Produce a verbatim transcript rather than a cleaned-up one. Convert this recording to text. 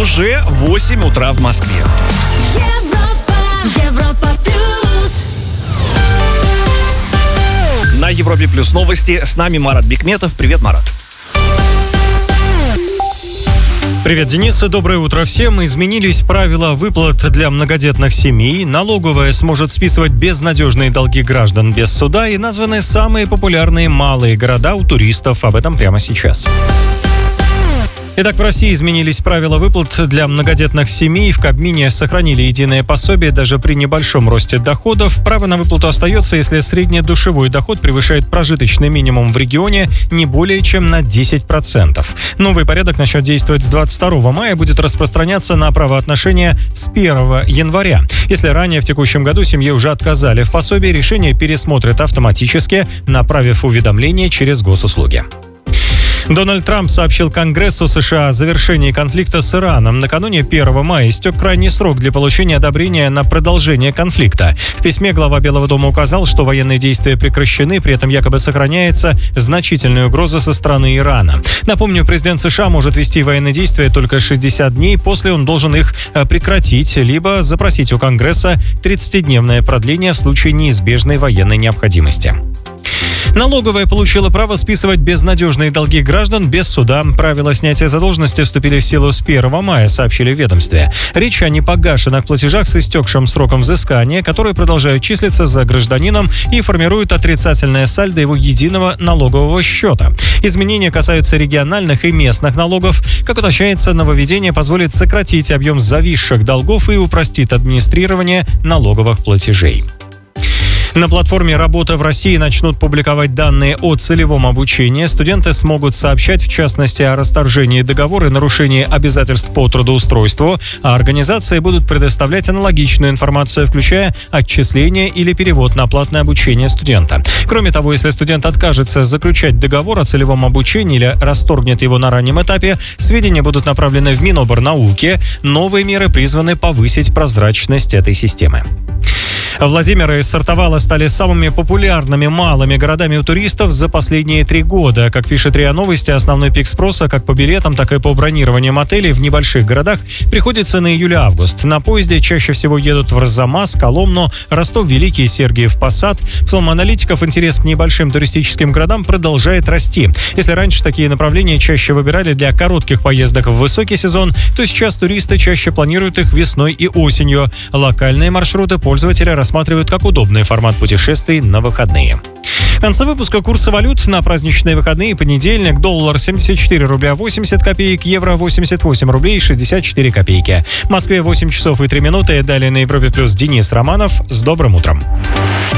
уже восемь утра в Москве. Европа, Европа плюс. На Европе плюс новости. С нами Марат Бикметов. Привет, Марат. Привет, Денис. Доброе утро всем. Изменились правила выплат для многодетных семей. Налоговая сможет списывать безнадежные долги граждан без суда. И названы самые популярные малые города у туристов. Об этом прямо сейчас. Итак, в России изменились правила выплат для многодетных семей. В Кабмине сохранили единое пособие даже при небольшом росте доходов. Право на выплату остается, если среднедушевой доход превышает прожиточный минимум в регионе не более чем на десять процентов. Новый порядок начнет действовать с двадцать второго мая и будет распространяться на правоотношения с первого января. Если ранее в текущем году семье уже отказали в пособии, решение пересмотрят автоматически, направив уведомление через госуслуги. Дональд Трамп сообщил Конгрессу США о завершении конфликта с Ираном. Накануне первого мая истек крайний срок для получения одобрения на продолжение конфликта. В письме глава Белого дома указал, что военные действия прекращены, при этом якобы сохраняется значительная угроза со стороны Ирана. Напомню, президент США может вести военные действия только шестьдесят дней, после он должен их прекратить, либо запросить у Конгресса тридцатидневное продление в случае неизбежной военной необходимости. Налоговая получила право списывать безнадежные долги граждан без суда. Правила снятия задолженности вступили в силу с первого мая, сообщили в ведомстве. Речь о непогашенных платежах с истекшим сроком взыскания, которые продолжают числиться за гражданином и формируют отрицательное сальдо его единого налогового счета. Изменения касаются региональных и местных налогов. Как уточняется, нововведение позволит сократить объем зависших долгов и упростит администрирование налоговых платежей. На платформе «Работа в России» начнут публиковать данные о целевом обучении. Студенты смогут сообщать, в частности, о расторжении договора и нарушении обязательств по трудоустройству, а организации будут предоставлять аналогичную информацию, включая отчисление или перевод на платное обучение студента. Кроме того, если студент откажется заключать договор о целевом обучении или расторгнет его на раннем этапе, сведения будут направлены в Миноборнауки. Новые меры призваны повысить прозрачность этой системы. Владимир и Сартовала стали самыми популярными малыми городами у туристов за последние три года. Как пишет РИА Новости, основной пик спроса как по билетам, так и по бронированиям отелей в небольших городах приходится на июль-август. На поезде чаще всего едут в Арзамас, Коломну, Ростов-Великий, Сергиев Посад. По словам аналитиков, интерес к небольшим туристическим городам продолжает расти. Если раньше такие направления чаще выбирали для коротких поездок в высокий сезон, то сейчас туристы чаще планируют их весной и осенью. Локальные маршруты пользователи рассматривают как удобный формат путешествий на выходные. В конце выпуска курсы валют на праздничные выходные. Понедельник. Доллар семьдесят четыре рубля восемьдесят копеек, евро восемьдесят восемь рублей шестьдесят четыре копейки. В Москве восемь часов и три минуты. Далее на Европе плюс Денис Романов. С добрым утром.